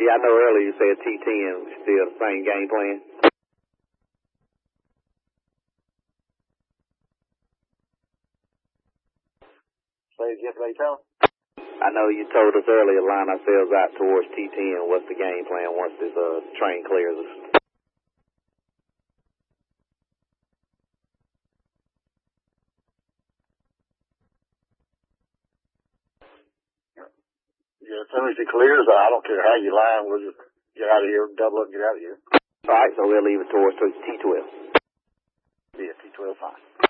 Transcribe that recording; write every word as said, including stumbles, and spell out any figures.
Yeah, I know earlier you said T ten still the same game plan. Say it again, Ray-Tom. I know you told us earlier line ourselves out towards T ten. What's the game plan once this uh, train clears us? Yeah, as soon as it clears, I don't care how you line, we'll just get out of here, double up and get out of here. All right, so we'll leave it towards T twelve. Yeah, T twelve, fine.